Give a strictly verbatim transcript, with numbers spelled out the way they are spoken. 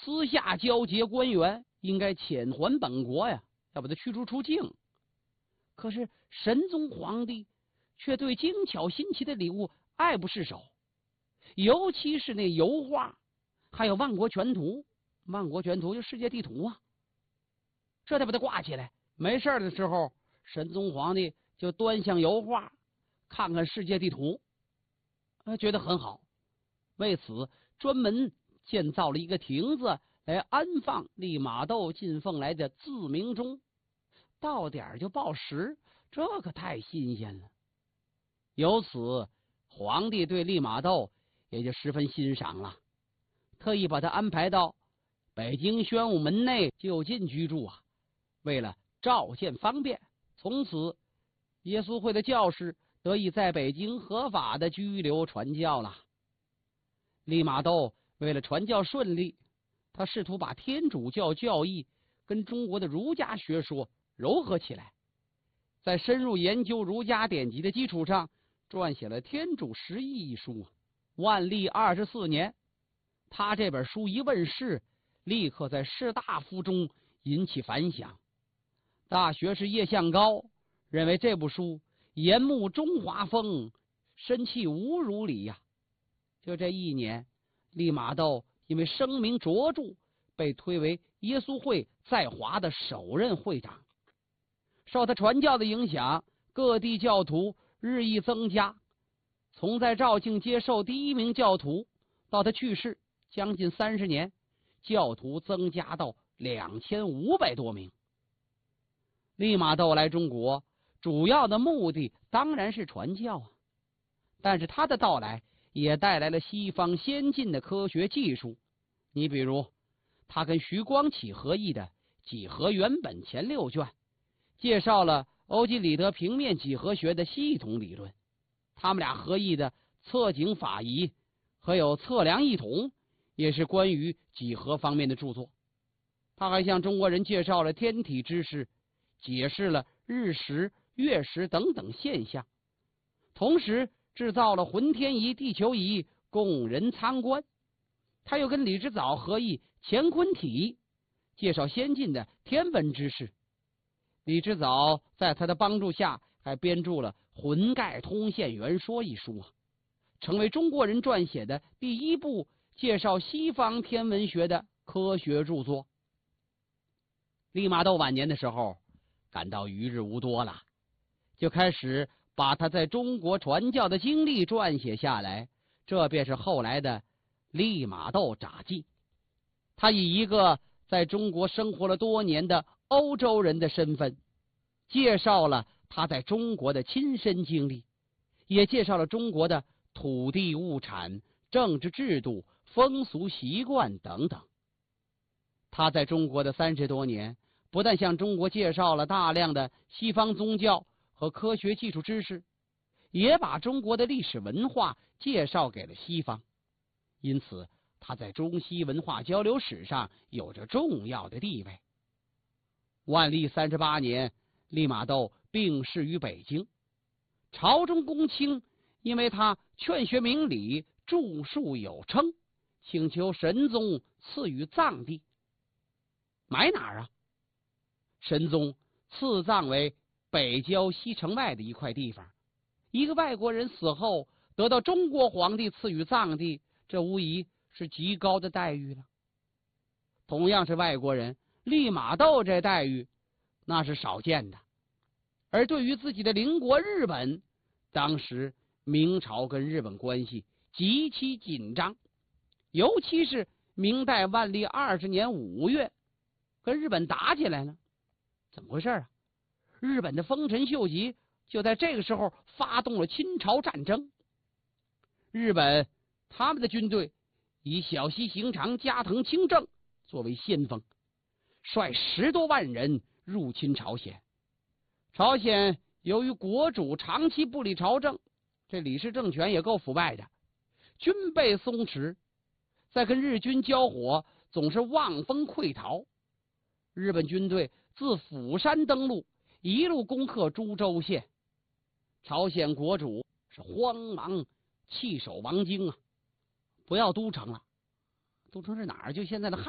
私下交结官员，应该遣还本国呀，要把他驱逐出境。可是神宗皇帝却对精巧新奇的礼物爱不释手，尤其是那油画，还有万国全图。万国全图就世界地图啊，这得把它挂起来。没事的时候，神宗皇帝就端详油画，看看世界地图，呃，觉得很好。为此专门建造了一个亭子来安放利玛窦进奉来的自鸣钟，到点就报时，这可太新鲜了。由此皇帝对利玛窦也就十分欣赏了，特意把他安排到北京宣武门内就近居住啊，为了召见方便。从此耶稣会的教士得以在北京合法的居留传教了。利玛窦为了传教顺利，他试图把天主教教义跟中国的儒家学说糅合起来，在深入研究儒家典籍的基础上，撰写了《天主十义》一书。万历二十四年，他这本书一问世，立刻在士大夫中引起反响。大学士叶向高认为这部书严慕中华风，深弃侮辱礼呀。就这一年，利玛窦因为声名卓著，被推为耶稣会在华的首任会长。受他传教的影响，各地教徒日益增加。从在肇庆接受第一名教徒到他去世将近三十年，教徒增加到两千五百多名。利玛窦来中国主要的目的当然是传教啊，但是他的到来也带来了西方先进的科学技术。你比如他跟徐光启合译的《几何原本》前六卷，介绍了欧几里得平面几何学的系统理论。他们俩合译的《测景法仪》和有《测量一统》也是关于几何方面的著作。他还向中国人介绍了天体知识，解释了日食、月食等等现象，同时制造了浑天仪、地球仪供人参观。他又跟李之藻合译《乾坤体》，介绍先进的天文知识。李之藻在他的帮助下还编著了《浑盖通现元说》一书啊，成为中国人撰写的第一部介绍西方天文学的科学著作。利玛窦晚年的时候感到余日无多了，就开始把他在中国传教的经历撰写下来，这便是后来的《利玛窦札记》。他以一个在中国生活了多年的欧洲人的身份，介绍了他在中国的亲身经历，也介绍了中国的土地物产、政治制度、风俗习惯等等。他在中国的三十多年，不但向中国介绍了大量的西方宗教和科学技术知识，也把中国的历史文化介绍给了西方。因此他在中西文化交流史上有着重要的地位。万历三十八年，利玛窦病逝于北京。朝中公卿因为他劝学明理，著述有称，请求神宗赐予葬地。埋哪儿啊？神宗赐葬为北郊西城外的一块地方。一个外国人死后得到中国皇帝赐予葬地，这无疑是极高的待遇了。同样是外国人，利玛窦这待遇那是少见的。而对于自己的邻国日本，当时明朝跟日本关系极其紧张，尤其是明代万历二十年五月，跟日本打起来了。怎么回事啊？日本的丰臣秀吉就在这个时候发动了侵朝战争。日本他们的军队以小西行长、加藤清正作为先锋，率十多万人入侵朝鲜。朝鲜由于国主长期不理朝政，这李氏政权也够腐败的，军备松弛，在跟日军交火总是望风溃逃。日本军队自釜山登陆，一路攻克株洲县。朝鲜国主是慌忙弃守王京啊，不要都城了。都城是哪儿？就现在的